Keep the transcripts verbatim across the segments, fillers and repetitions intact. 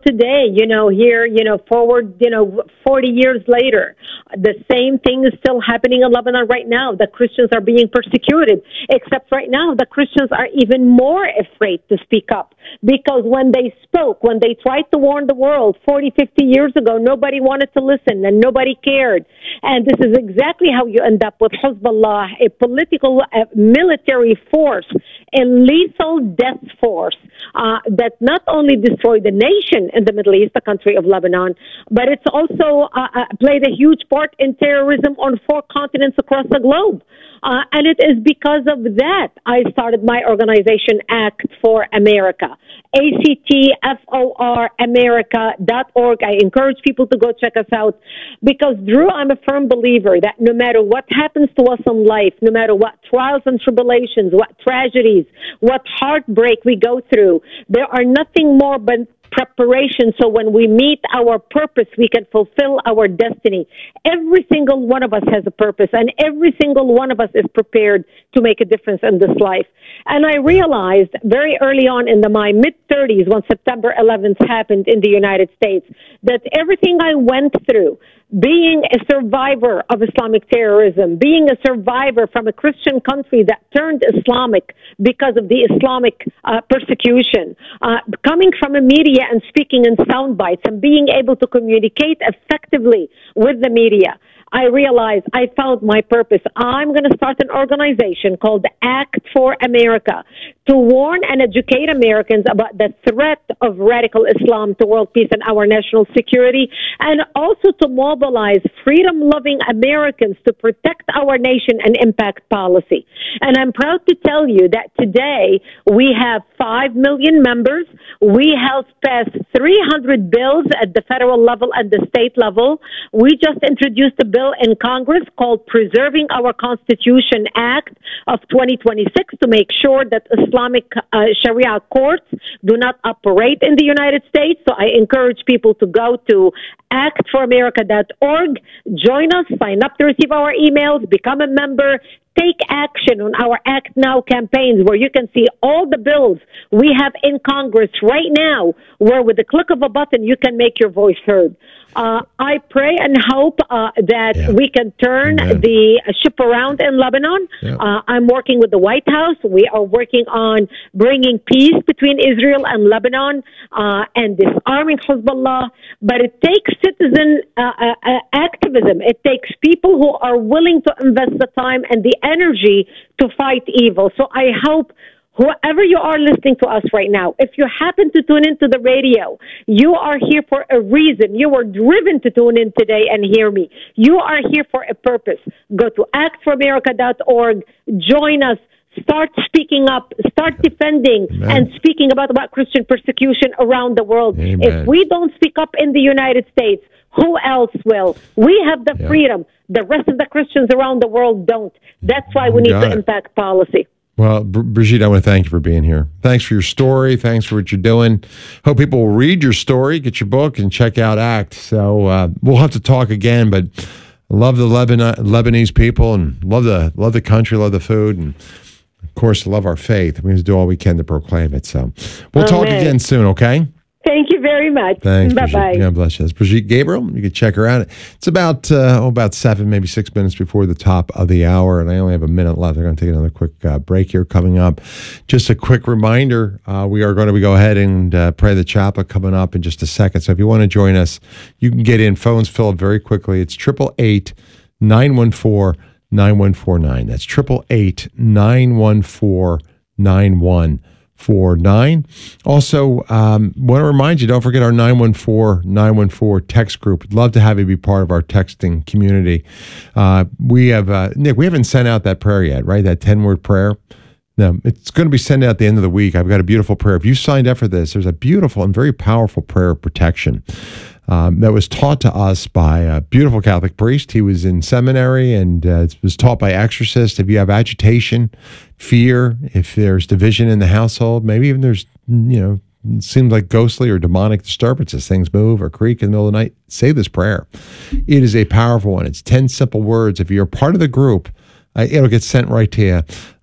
today, you know, here, you know, forward, you know, forty years later, the same thing is still happening in Lebanon right now. The Christians are being persecuted, except right now the Christians are even more afraid to speak up, because when they spoke, when they tried to warn the world forty, fifty years ago, nobody wanted to listen and nobody cared. And this is exactly how you end up with Hezbollah, a political uh, military force, a lethal death force uh, that not only destroyed the nation in the Middle East, the country of Lebanon, but it's also uh, uh, played a huge part in terrorism on four continents across the globe. Uh, and it is because of that I started my organization, Act for America. A C T F O R America dot org. I encourage people to go check us out, because, Drew, I'm a firm believer that no matter what happens to us in life, no matter what trials and tribulations, what tragedies, what heartbreak we go through, there are nothing more but preparation, so when we meet our purpose, we can fulfill our destiny. Every single one of us has a purpose, and every single one of us is prepared to make a difference in this life. And I realized very early on in the, my mid-thirties, when September eleventh happened in the United States, that everything I went through, being a survivor of Islamic terrorism, being a survivor from a Christian country that turned Islamic because of the Islamic uh, persecution, uh, coming from a media and speaking in sound bites and being able to communicate effectively with the media, I realized I found my purpose. I'm going to start an organization called Act for America to warn and educate Americans about the threat of radical Islam to world peace and our national security, and also to mobilize freedom-loving Americans to protect our nation and impact policy. And I'm proud to tell you that today we have five million members. We have passed three hundred bills at the federal level and the state level. We just introduced a bill in Congress called Preserving Our Constitution Act of twenty twenty-six to make sure that Islamic uh, Sharia courts do not operate in the United States. So I encourage people to go to act for america dot org, join us, sign up to receive our emails, become a member, take action on our Act Now campaigns, where you can see all the bills we have in Congress right now, where with the click of a button you can make your voice heard. Uh, I pray and hope uh, that yeah. we can turn Amen. the ship around in Lebanon. Yeah. Uh, I'm working with the White House. We are working on bringing peace between Israel and Lebanon uh, and disarming Hezbollah. But it takes citizen uh, uh, activism. It takes people who are willing to invest the time and the energy to fight evil. So I hope whoever you are listening to us right now, if you happen to tune into the radio, you are here for a reason. You were driven to tune in today and hear me. You are here for a purpose. Go to act for america dot org. Join us. Start speaking up. Start defending Amen. and speaking about, about Christian persecution around the world. Amen. If we don't speak up in the United States, who else will? We have the yeah. freedom. The rest of the Christians around the world don't. That's why we need to impact policy. Well, Brigitte, I want to thank you for being here. Thanks for your story. Thanks for what you're doing. Hope people will read your story, get your book, and check out ACT. So uh, we'll have to talk again, but I love the Lebanon, Lebanese people, and love the love the country, love the food, and of course, love our faith. We need to do all we can to proclaim it. So we'll Amen. talk again soon, okay? Thank you very much. Thanks. Bye-bye. God bless you. That's Brigitte Gabriel. You can check her out. It's about uh, oh, about seven, maybe six minutes before the top of the hour, and I only have a minute left. I'm going to take another quick uh, break here coming up. Just a quick reminder, uh, we are going to go ahead and uh, pray the chaplet coming up in just a second. So if you want to join us, you can get in. Phones fill up very quickly. It's eight eight eight, nine one four, nine one four nine. That's eight eight eight, nine one four, nine one four nine. Also, um, want to remind you, don't forget our nine one four, nine one four text group. We'd love to have you be part of our texting community. Uh, we have, uh, Nick, we haven't sent out that prayer yet, right? That ten-word prayer. No, it's going to be sent out at the end of the week. I've got a beautiful prayer. If you signed up for this, there's a beautiful and very powerful prayer of protection um, that was taught to us by a beautiful Catholic priest. He was in seminary and uh, it was taught by exorcists. If you have agitation, fear, if there's division in the household, maybe even there's, you know, it seems like ghostly or demonic disturbances, things move or creak in the middle of the night, say this prayer. It is a powerful one. It's ten simple words. If you're part of the group, Uh, it'll get sent right to you.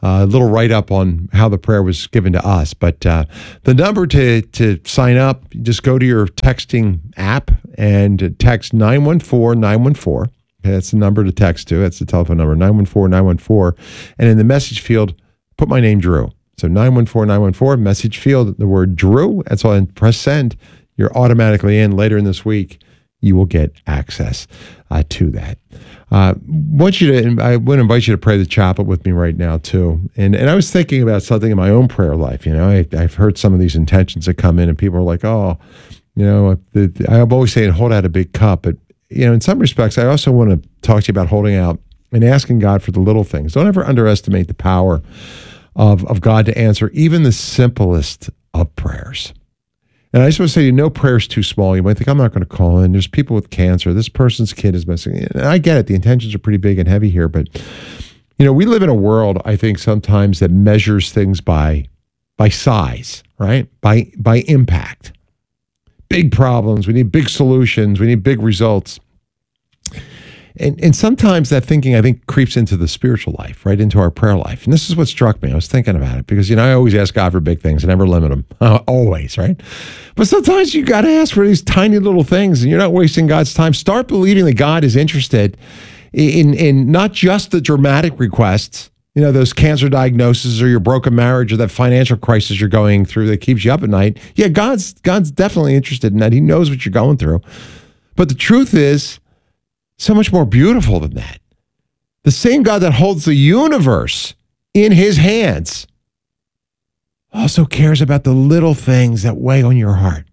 a little write-up on how the prayer was given to us. But uh, the number to, to sign up, just go to your texting app and text nine one four nine one four. That's the number to text to. That's the telephone number, nine one four nine one four. And in the message field, put my name, Drew. So nine one four nine one four, message field, the word Drew. That's all. And press send. You're automatically in. Later in this week, you will get access uh, to that. Uh, want you to, I would invite you to pray the chaplet with me right now, too. And and I was thinking about something in my own prayer life. You know, I, I've heard some of these intentions that come in, and people are like, oh, you know, the, the, I'm always saying hold out a big cup. But you know, in some respects, I also want to talk to you about holding out and asking God for the little things. Don't ever underestimate the power of, of God to answer even the simplest of prayers. And I just want to say, you know, prayer is too small. You might think, I'm not going to call in. There's people with cancer. This person's kid is missing. And I get it. The intentions are pretty big and heavy here. But, you know, we live in a world, I think, sometimes that measures things by by size, right? By by impact. Big problems. We need big solutions. We need big results. And and sometimes that thinking, I think, creeps into the spiritual life, right, into our prayer life. And this is what struck me. I was thinking about it because, you know, I always ask God for big things. I never limit them. Uh, always, right? But sometimes you got to ask for these tiny little things, and you're not wasting God's time. Start believing that God is interested in, in not just the dramatic requests, you know, those cancer diagnoses or your broken marriage or that financial crisis you're going through that keeps you up at night. Yeah, God's God's definitely interested in that. He knows what you're going through. But the truth is, so much more beautiful than that. The same God that holds the universe in his hands also cares about the little things that weigh on your heart.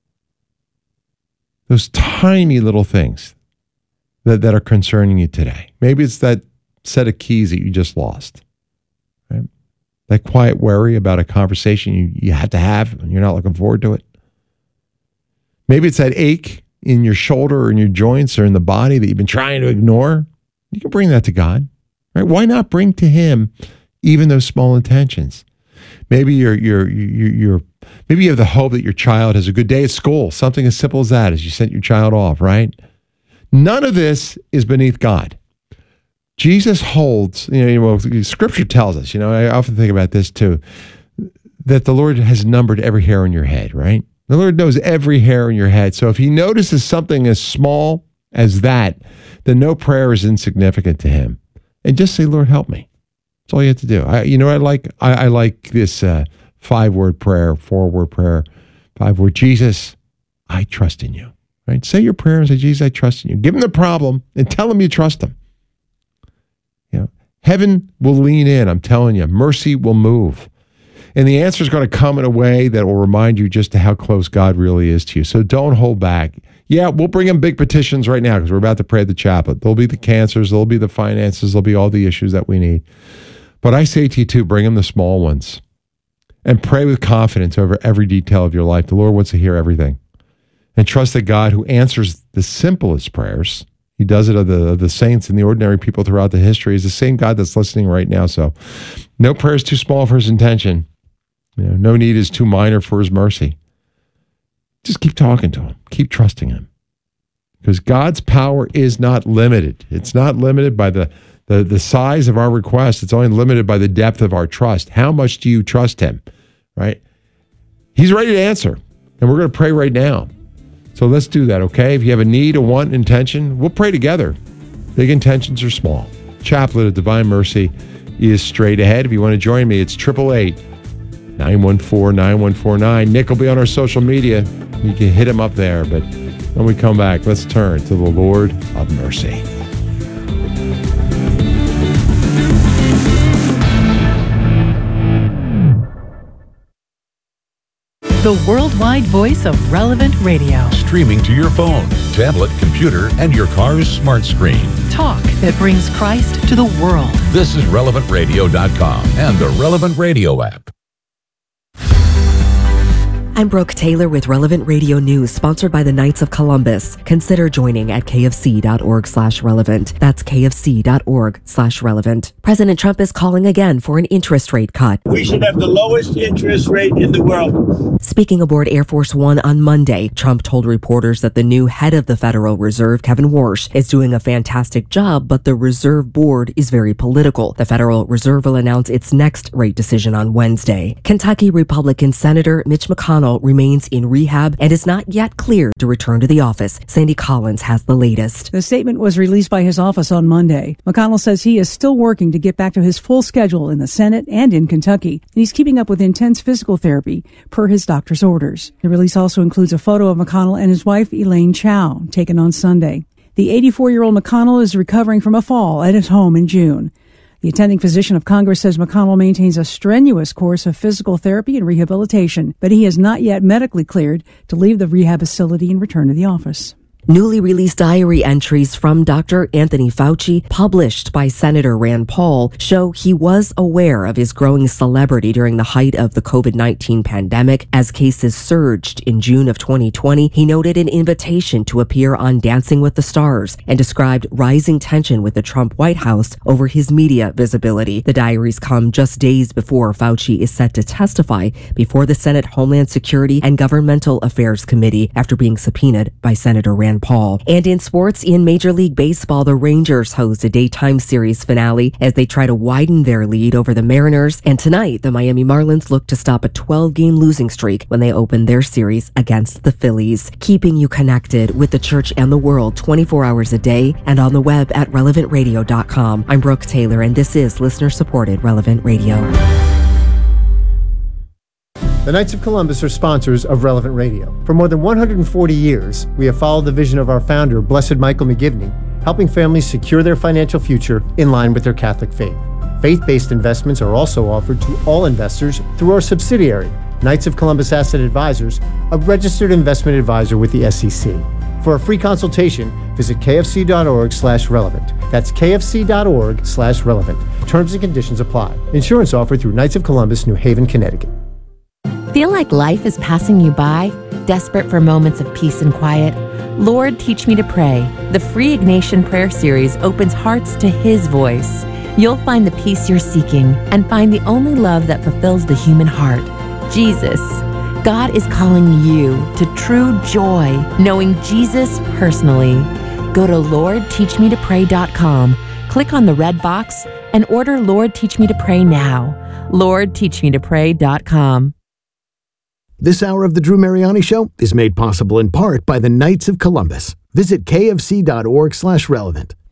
Those tiny little things that, that are concerning you today. Maybe it's that set of keys that you just lost. Right? That quiet worry about a conversation you, you had to have and you're not looking forward to it. Maybe it's that ache in your shoulder or in your joints or in the body that you've been trying to ignore. You can bring that to God, right? Why not bring to him even those small intentions? Maybe you're, you're, you're, you're, maybe you have the hope that your child has a good day at school, something as simple as that, as you sent your child off, right? None of this is beneath God. Jesus holds, you know, well, Scripture tells us, you know, I often think about this too, that the Lord has numbered every hair on your head, right? The Lord knows every hair in your head. So if he notices something as small as that, then no prayer is insignificant to him. And just say, Lord, help me. That's all you have to do. I, you know what I like? I, I like this uh, five-word prayer, four-word prayer, five-word, Jesus, I trust in you. Right? Say your prayer and say, Jesus, I trust in you. Give him the problem and tell him you trust him. You know, heaven will lean in, I'm telling you. Mercy will move. And the answer is going to come in a way that will remind you just to how close God really is to you. So don't hold back. Yeah, we'll bring in big petitions right now because we're about to pray the chaplet. There'll be the cancers, there'll be the finances, there'll be all the issues that we need. But I say to you too, bring them the small ones and pray with confidence over every detail of your life. The Lord wants to hear everything. And trust that God, who answers the simplest prayers, he does it of the, of the saints and the ordinary people throughout the history, is the same God that's listening right now. So no prayer is too small for his intention. You know, no need is too minor for his mercy. Just keep talking to him. Keep trusting him. Because God's power is not limited. It's not limited by the, the, the size of our request. It's only limited by the depth of our trust. How much do you trust him? Right? He's ready to answer. And we're going to pray right now. So let's do that, okay? If you have a need, a want, an intention, we'll pray together. Big intentions or small. Chaplet of Divine Mercy is straight ahead. If you want to join me, it's eight eight eight, nine one four, nine one four nine. Nick will be on our social media. You can hit him up there. But when we come back, let's turn to the Lord of Mercy. The worldwide voice of Relevant Radio. Streaming to your phone, tablet, computer, and your car's smart screen. Talk that brings Christ to the world. This is relevant radio dot com and the Relevant Radio app. I'm Brooke Taylor with Relevant Radio News, sponsored by the Knights of Columbus. Consider joining at kfc.org slash relevant. That's kfc.org slash relevant. President Trump is calling again for an interest rate cut. We should have the lowest interest rate in the world. Speaking aboard Air Force One on Monday, Trump told reporters that the new head of the Federal Reserve, Kevin Warsh, is doing a fantastic job, but the Reserve Board is very political. The Federal Reserve will announce its next rate decision on Wednesday. Kentucky Republican Senator Mitch McConnell remains in rehab and is not yet cleared to return to the office. Sandy Collins has the latest. The statement was released by his office on Monday. McConnell says he is still working to get back to his full schedule in the Senate and in Kentucky, and he's keeping up with intense physical therapy per his doctor's orders. The release also includes a photo of McConnell and his wife, Elaine Chao, taken on Sunday. The eighty-four-year-old McConnell is recovering from a fall at his home in June. The attending physician of Congress says McConnell maintains a strenuous course of physical therapy and rehabilitation, but he is not yet medically cleared to leave the rehab facility and return to the office. Newly released diary entries from Doctor Anthony Fauci, published by Senator Rand Paul, show he was aware of his growing celebrity during the height of the covid nineteen pandemic. As cases surged in June of twenty twenty, he noted an invitation to appear on Dancing with the Stars and described rising tension with the Trump White House over his media visibility. The diaries come just days before Fauci is set to testify before the Senate Homeland Security and Governmental Affairs Committee after being subpoenaed by Senator Rand Paul. And in sports, in Major League Baseball, the Rangers host a daytime series finale as they try to widen their lead over the Mariners. And tonight, the Miami Marlins look to stop a twelve-game losing streak when they open their series against the Phillies. Keeping you connected with the church and the world twenty-four hours a day and on the web at relevant radio dot com. I'm Brooke Taylor, and this is listener-supported Relevant Radio. The Knights of Columbus are sponsors of Relevant Radio. For more than one hundred forty years, we have followed the vision of our founder, Blessed Michael McGivney, helping families secure their financial future in line with their Catholic faith. Faith-based investments are also offered to all investors through our subsidiary, Knights of Columbus Asset Advisors, a registered investment advisor with the S E C. For a free consultation, visit kfc.org slash relevant. That's kfc.org slash relevant. Terms and conditions apply. Insurance offered through Knights of Columbus, New Haven, Connecticut. Feel like life is passing you by? Desperate for moments of peace and quiet? Lord, Teach Me to Pray. The free Ignatian prayer series opens hearts to His voice. You'll find the peace you're seeking and find the only love that fulfills the human heart, Jesus. God is calling you to true joy, knowing Jesus personally. Go to lord teach me to pray dot com, click on the red box, and order Lord Teach Me to Pray now. lord teach me to pray dot com. This hour of the Drew Mariani Show is made possible in part by the Knights of Columbus. Visit kfc.org slash relevant.